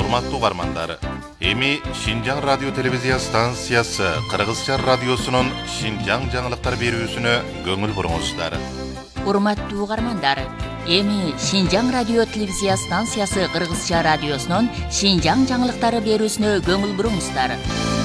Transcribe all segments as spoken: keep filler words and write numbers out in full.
Урматтуу угармандар, эми Шинжаң радио телевизия станциясы Кыргызча радиосунун Шинжаң жаңылыктар берүүсүнө көңүл буруңуздар. Урматтуу угармандар, эми Шинжаң радио телевизия станциясы Кыргызча радиосунун Шинжаң жаңылыктары берүүсүнө көңүл буруңуздар.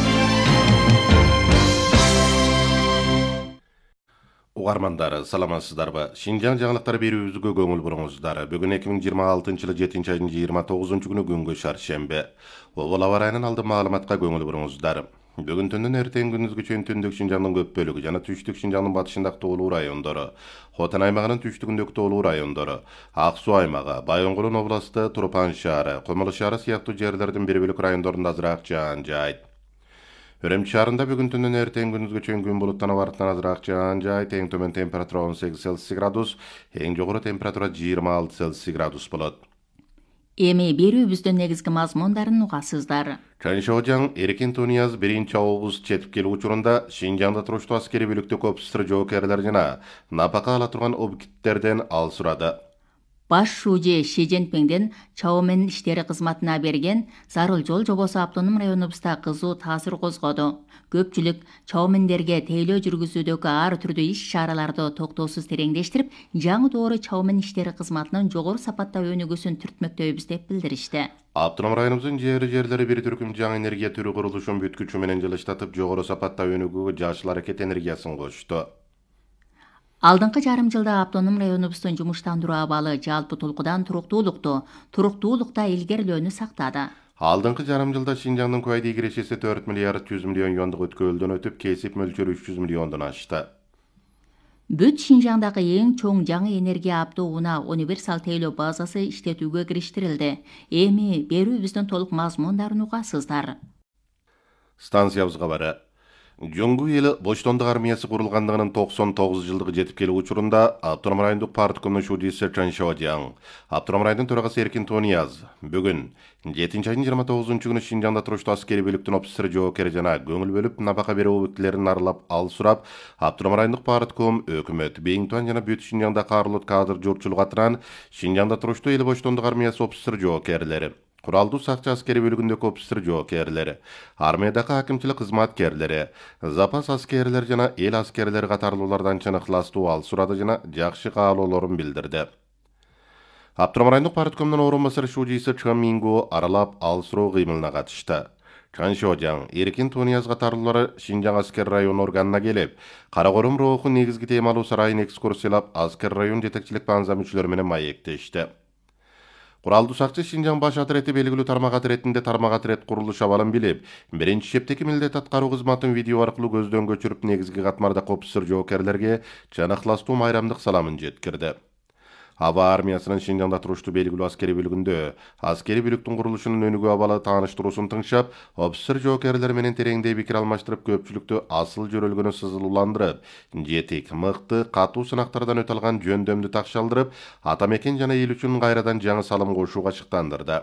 Угармандар, саламатсыздарбы? Шинжаң жаңылыктар берүүбүзгө көңүл буруңуздар. Бүгүн эки миң жыйырма алтынчы жылы жетинчи айдын жыйырма тогузунчу күнү күнгө шаршембе. Обол аба ырайынын алды маалыматка көңүл буруңуздар. Бүгүн түндөн эртең күндүзгү чейин түндүк Шинжаңдын көп бөлүгү жана түштүк Шинжаңдын батышындагы тоолуу райондору, Хотан аймагынын түштүгүндөгү тоолуу райондору, Ак Суу аймагы, Байонгулун областы, Турпан шаары, Комулу шаары сыяктуу жерлердин бир бөлүк райондорунда азыраак жаан жаайт. Өремчи шаарында бүгүн түндөн эртең күндүзгү чейин күн булуттанып артынан азыраак жаан жаайт. Эң төмөн температура он сегиз Цельсий градус, эң жогору температура жыйырма алты Цельсий градус болот. Эми берүүбүздүн негизги мазмундарын угасыздар. Чаншоожаң Эркин Тунияз биринчи облус четип келүү учурунда Шинжаңда туруштуу аскери бөлүктө көпсүздөр жоокерлер жана напака ала турган объекттерден ал сурады. Баш шууju Ши Цзиньпиңдин Чаомен иштери кызматына берген зарыл жол жобосу автоном районубузда кызуу таасир козгоду. Көпчүлүк Чаомендерге тейлөө жүргүзүүдөгү ар түрдүү иш-чараларды токтоосуз тереңдештирип, жаңы доору Чаомен иштери кызматынын жогору сапатта өнүгүүсүн түртмөктөйбүз деп билдиришти. Автоном районубуздун жери жерлери бир түркүм жаңы энергия түрү курулушун бүткүчү менен жылыштатып, жогору сапатта өнүгүүгө жашыл аракет энергиясын кошту. Алдыңкы жарым жылда автоном районубуздун жумуштандыруу абалы жалпы толкудан туруктуулукту, туруктуулукта илгерилөөнү сактады. Алдыңкы жарым жылда Шинжаңдын куайдый кирешеси төрт миллиард жүз миллион юандык өткөлдөн өтүп, кесип мөлчөрү үч жүз миллиондон ашты. Бүт Шинжаңдагы эң чоң жаңы энергия аптуу унаа универсал тейлөө базасы иштетүүгө кириштирилди. Эми берүүбүздүн толук мазмундарын угасыздар. Станциябызга бары. Жоңгу эли Боштондук армиясы курулгандыгынын токсон тогуз жылдыгы жетип келүү учурунда Автоном райондук парткомдун шуудиси Чаншоожаң, Автоном районунун төрагасы Эркин Тунияз бүгүн жетинчи айдын жыйырма тогузунчу күнү Шинжаңда туруштуу аскери бөлүктүн офицер жоокери жана көңүл бөлүп напака берүү объектилерин аралап ал сурап, Автоном райондук партком, өкмөт, Бейиңтуан жана бүт Шинжаңда каарылуу кадр журтчулук атынан Шинжаңда туруштуу эли Боштондук армиясы офицер жоокерлери, Куралдуу сакчы аскери бөлүгүндөгү офицер жоокерлери, армиядагы акимчилик кызматкерлери, запас аскерлер жана эл аскерлери катарлуулардан чын ыхластуу ал сурады жана жакшы каалоолорун билдирди. Автоном райондук парткомдун орун басары шуудиси Чын Мингу аралап ал суроо кыймылына катышты. Чаншоожаң, Эркин Тунияз катарлуулары Шинжаң аскер район органына келип, Каракорум рооху негизги темалуу сарайын экскурсиялап, аскер район жетекчилик банза мүчөлөрү менен маектешти. Куралдуу сакчы Шинжаң баш атырети белгилүү тармак атыретинде тармак атырет курулуш абалын билип, биринчи шептеги милдет аткаруу кызматын видео аркылуу көздөн көчүрүп, негизги катмардагы офицер жоокерлерге чын ыхластуу майрамдык саламын жеткирди. Аба армиясынын Шинжаңда туруштуу белгилүү аскери бөлүгүндө аскери бөлүктүн курулушунун өнүгүү абалы тааныштыруусун тыңшап, офицер жоокерлер менен тереңдей пикир алмаштырып, көпчүлүктү асыл жөрөлгөнү сызылууландырып, жетик, мыкты, катуу сынактардан өтө алган жөндөмдү такшалдырып, ата мекен жана эл үчүн кайрадан жаңы салым кошууга шыктандырды.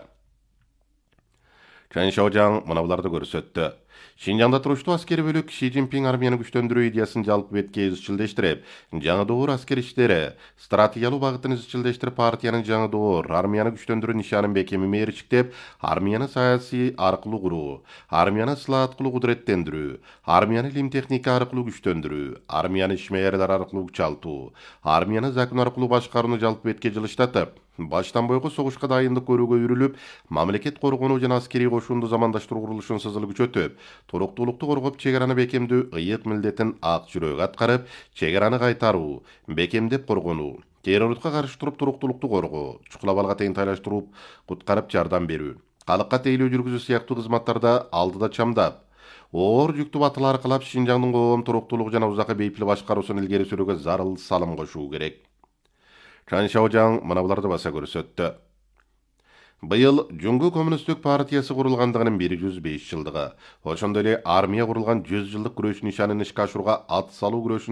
Чаншоожаң мына буларды көрсөттү. Шинжаңда туруштуу аскери бөлүк Ши Цзиньпиң армияны күчтөндүрүү идеясын жалпы бетке изчилдештирип, жаңы доор аскер иштери, стратегиялуу багытын изчилдештирип, партиянын жаңы доор армияны күчтөндүрүү нишанын бекеми мерчиктеп, армияны саясий аркылуу куруу, армияны ысылааткылуу кудуреттендирүү, армияны илим техника аркылуу күчтөндүрүү, армияны ишмээрлер аркылуу күчалтуу, армияны закон аркылуу башкарууну жалпы бетке жылыштатып, баштан бойго согушка дайындык көрүүгө үрүлүп, мамлекет коргонуу жана аскери кошунду замандаштыруу курулушун сызыл күчөтүп, туруктуулукту коргоп, чек араны бекемдөө ыйык милдетин ак жүрөк аткарып, чек араны кайтаруу, бекемдеп коргонуу, террордукка каршы туруп туруктуулукту коргоо, чукул абалга тең тайлаштырып, куткарып жардам берүү, калыкка тейлөө жүргүзүү сыяктуу кызматтарда алдыда чамдап, оор жүктү батыл аркалап, Шинжаңдын коом туруктуулугу жана узакка бейпил башкаруусун илгери сүрүүгө зарыл салым кошуу керек. Чаншоожаң мына буларды баса көрсөттү. Быйыл Жоңгу коммунисттик партиясы курулгандыгынын бир жүз беш жылдыгы, ошондой эле армия курулган жүз жылдык күрөш нишанын ишке ашырууга ат салуу күрөшүн